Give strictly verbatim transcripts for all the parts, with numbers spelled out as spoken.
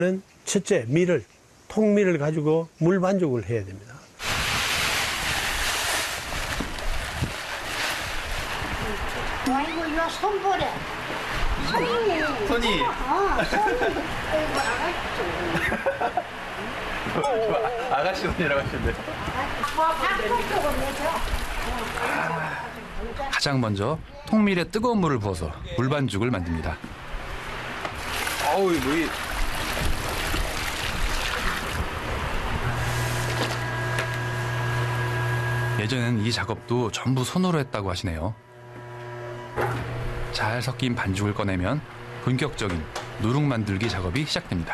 첫째, 밀을, 통밀을 가지고 물 반죽을 해야 됩니다. 아이고, 이거 손 보래. 손이. 손이. 어, 손이. 아이고, 아가씨. 아가씨 손이라고 하시는데. 가장 먼저 통밀에 뜨거운 물을 부어서 물반죽을 만듭니다. 어우, 이 예전엔 이 작업도 전부 손으로 했다고 하시네요. 잘 섞인 반죽을 꺼내면 본격적인 누룩 만들기 작업이 시작됩니다.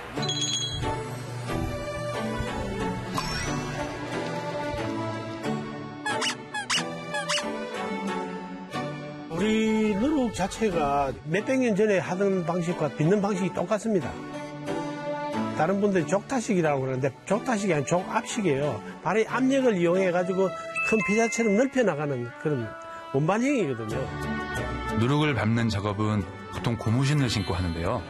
우리 누룩 자체가 몇백 년 전에 하던 방식과 빚는 방식이 똑같습니다. 다른 분들이 족타식이라고 그러는데 족타식이 아니라 족압식이에요. 발의 압력을 이용해가지고 큰 피자처럼 넓혀나가는 그런 원반형이거든요. 누룩을 밟는 작업은 보통 고무신을 신고 하는데요.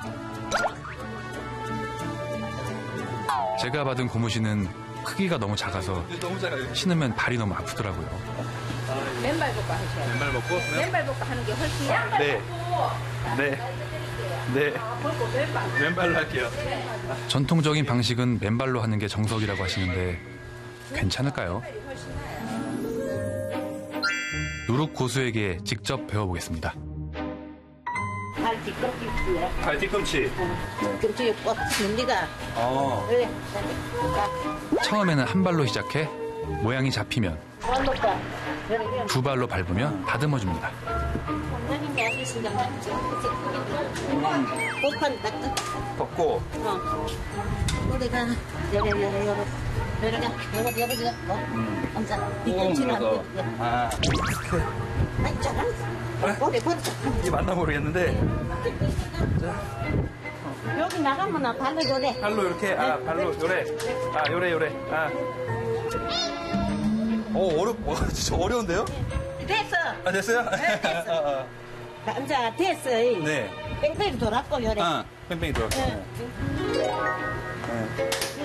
제가 받은 고무신은 크기가 너무 작아서 너무 작아요. 신으면 발이 너무 아프더라고요. 맨발 벗고 하셔요. 맨발 먹고? 맨발 벗고 하는 게 훨씬 양발 네. 벗고. 네. 네. 벗고 맨발. 맨발로 할게요. 전통적인 방식은 맨발로 하는 게 정석이라고 하시는데 괜찮을까요? 누룩 고수에게 직접 배워보겠습니다. 발 뒤꿈치 있어요. 발 뒤꿈치. 뒤꿈치 꼭 준비가. 어. 그래. 처음에는 한 발로 시작해 모양이 잡히면 손목과. 두 발로 밟으며 다듬어줍니다. 꽃판 딱 덮고. 어. 우리가 여러 여러 여러 여러 여러 여러 여러 여러 어. 엄청 뒤꿈치를 눌러서. 한번. 아. 아이 잘한. 머리 머리. 이게 맞나 모르겠는데. 여기 나가면 나 발로 요래. 발로 이렇게. 아, 발로 요래. 아, 요래, 요래. 아. 어, 어렵, 어, 진짜 어려운데요? 됐어. 아, 됐어요? 네, 됐어. 아, 아. 남자 됐어. 네. 뺑뺑이 돌았고 요래. 아, 뺑뺑이 돌았어. 네. 네.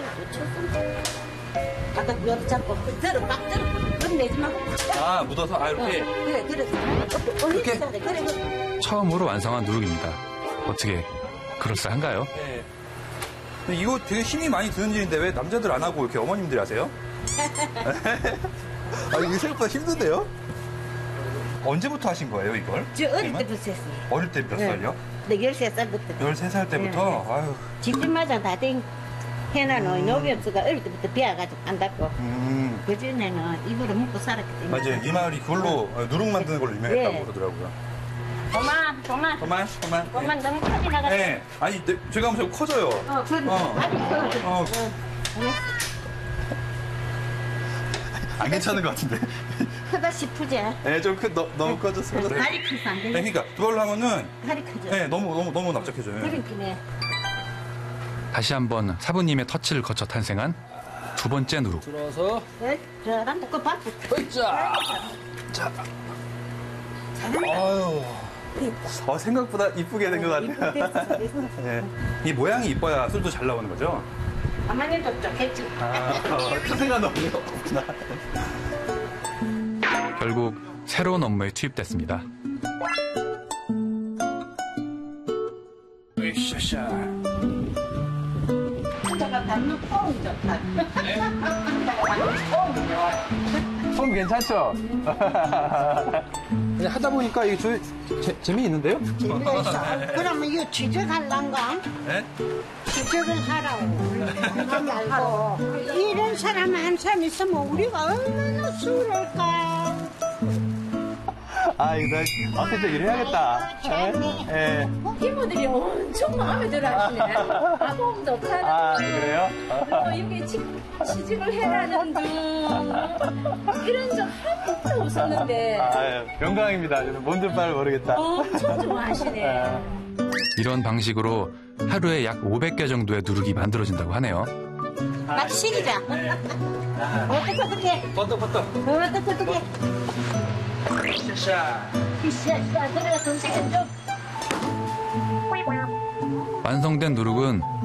아까 요래 잡고 들어 막 들어. 그럼 내지 말고. 아, 묻어서? 아, 이렇게? 그래 그래. 이렇게. 그래 그래. 처음으로 완성한 누룩입니다. 어떻게 그럴싸한가요? 네. 근데 이거 되게 힘이 많이 드는 일인데 왜 남자들 안 하고 이렇게 어머님들이 하세요? 아, 이게 생각보다 힘든데요? 언제부터 하신 거예요, 이걸? 저 어릴 선생님은? 때부터 했어요. 어릴 때 몇 네. 살요? 네, 열세 살부터. 열세 살 때부터? 네. 아유. 집집마다 다 땡. 해놔놓은 노비 없어가 어릴 때부터 배워가지고 안다고. 음. 그전에는 입으로 먹고 살았기 때문에. 맞아요. 이 마을이 그걸로 누룩 만드는 걸로 유명했다고 네. 그러더라고요. 그만, 그만. 그만, 그만. 그만 너무 크게 나갔어. 네. 아니, 네, 제가 하면 자꾸 커져요. 어, 그래. 어. 아니, 그, 어. 어. 안 괜찮은 것 같은데. 크다 싶으지? 네, 좀 크, 너, 너무 커졌어. 네. 다리 커서 안 네, 되네. 그러니까 두 발로 하면은 다리 커져. 네, 너무 너무 너무 납작해져요. 그러니네. 다시 한번 사부님의 터치를 거쳐 탄생한 두 번째 누룩. 들어서 네, 저란다 그 밥. 으쌰. 자. 아유. 어, 생각보다 이쁘게 된 것 같아요. 네. 이 모양이 이뻐야 술도 잘 나오는 거죠? 가만히 좀 좋겠지. 아, 어, 큰 생각 너무 없구나. 결국 새로운 업무에 투입됐습니다. 으쌰. 제가 닮는 폼이 좋다. 폼 괜찮죠? 그냥 하다 보니까 이게 저, 재, 재미있는데요? 그러면 이거 취직할란가? 네? 취직을 하라고. 그거 말고. 이런 사람 한 사람 있으면 우리가 얼마나 수월할까? 아, 이거 어떻게 일을 해야겠다. 잘했네. 예. 이모들이 엄청 마음에 들어 하시네. 아범도 가는 아, 그래요? 또 여기 치, 취직을 해라는 등 이런 적 한 번도 없었는데 아유, 영광입니다. 뭔 바를 모르겠다. 엄청 좋아하시네. 이런 방식으로 하루에 약 오백 개 정도의 누룩이 만들어진다고 하네요. 막 시기자. 어떻게 어떻게? 버떡버떡. 어떻게 어떻게? 으쌰. 이씨야, 그래 돈 세금 좀. 완성된 누룩은